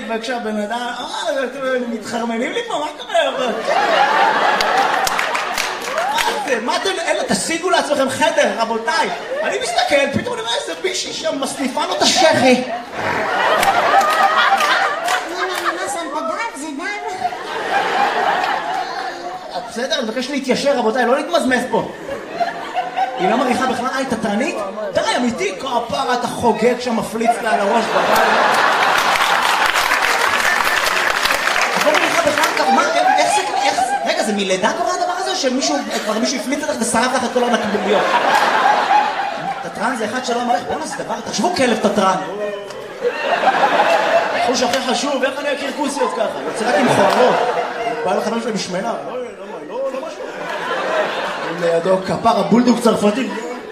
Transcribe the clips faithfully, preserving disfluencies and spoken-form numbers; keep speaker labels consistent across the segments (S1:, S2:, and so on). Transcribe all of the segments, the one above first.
S1: וכשהבן אדם, אה, אתם מתחרמנים לי פה, מה קורה? מה אתם, אלה, תשיגו לעצמכם חדר, רבותיי. אני מסתכל, פתאום אני אומר איזה בישי שם מסניפה לו את השכי. בסדר, אני מבקש להתיישר, רבותיי, לא להתמזמז פה. היא לא מריחה בכלל, אה, היא תתרנית? די, אמיתי, כפרה, אתה חוגג שם, מפליץ לה על הראש בבית. את לא מריחה בכלל, מה, איך זה, איך זה, רגע, זה מלידה קורה הדבר הזה, שמישהו, כבר מישהו הפליץ לך ושרף לך את כל הנקבוביות? תתרן זה אחד שלא מריח, בואו נעשה דבר, תחשבו כלב תתרן. חוש הכי חשוב, איך אני אכיר כוסיות ככה? יוצא רק עם חוערות. בא לך משהו משמנה, לא, לא, לא משהו. לידו כפר הבולדוג צרפתי.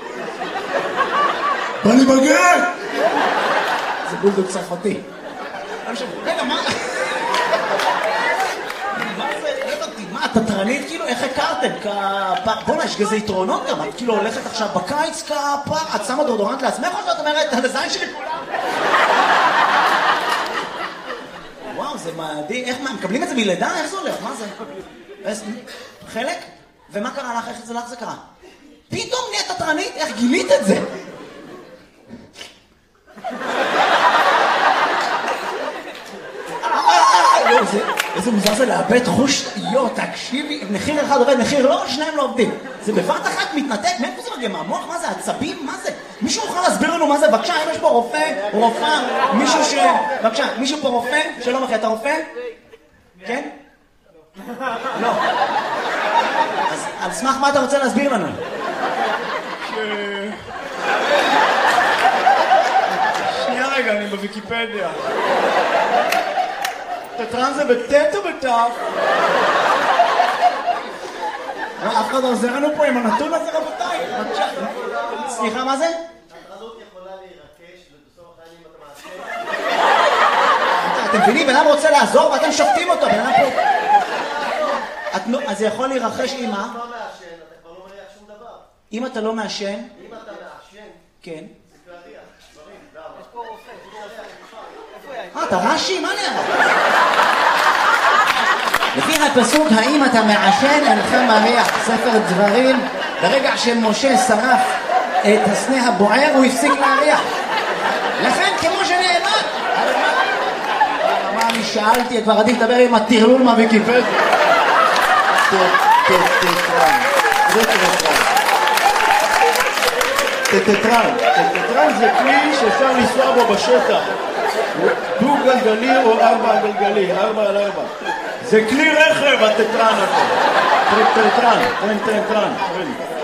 S1: בא לי בגר! זה בולדוג צרפתי. רגע, מה? מה זה? מה, התתרנית כאילו? איך הכרתם? כפר... בוא'נה, יש כזה יתרונות גם. את כאילו הולכת עכשיו בקיץ כפר, את שמה דורדורנט לעצמך או שאת אומרת, הזין שלי כולם? וואו, זה מעדי. איך מה, מקבלים את זה מלידה? איך זה הולך? מה זה? חלק? ומה קרה לך? איך זה לך זה קרה? פתאום נהיית תתרנית? איך גילית את זה? איזה מוזר זה לאבד חוש, יו, תקשיבי, מחיר אחד עובד, מחיר לא, שניים לא עובדים. זה בבת אחת מתנתק, מאיפה זה מגיע? מהמוח? מה זה? עצבים? מה זה? מישהו יכול להסביר לנו מה זה? בבקשה, אם יש פה רופא, רופאה, מישהו ש... בבקשה, מישהו פה רופא? שלום אחי, אתה רופא? כן? לא. אז על סמך מה אתה רוצה להסביר לנו? שנייה רגע, אני בוויקיפדיה. תתרן זה בטט או בטף? אף אחד עוזר לנו פה עם הנתון הזה, רבותיי. סליחה, מה זה?
S2: התרנות יכולה להירקש ובסוף החיים אתה מעשה.
S1: אתם מבינים, בן אדם רוצה לעזור ואתם שופטים אותו. אז זה יכול להירחש עם מה?
S2: אם אתה לא מעשן, אתה כבר לא מריח שום דבר.
S1: אם אתה לא מעשן?
S2: אם אתה מעשן,
S1: כן.
S2: זה כבר ריח. דברים, למה? יש פה רופא.
S1: אה, אתה רש"י? מה נראה? לפי הפסוק, האם אתה מעשן, אינך מריח. ספר דברים, ברגע שמשה שרף את הסנה הבוער, הוא הפסיק להריח. לכן, כמו שנאמר, מה אני שאלתי, כבר עדיף לדבר עם הטרלול מהוויקיפדיה. טטטרן, זה טטטרן. טטטרן, טטטרן זה כלי שאפשר לנסוע בו בשטח. דו גלגלי או ארבע גלגלי, ארבע על ארבע. זה כלי רכב, הטטטרן הזה. טטטרן, טטטרן, טטטרן.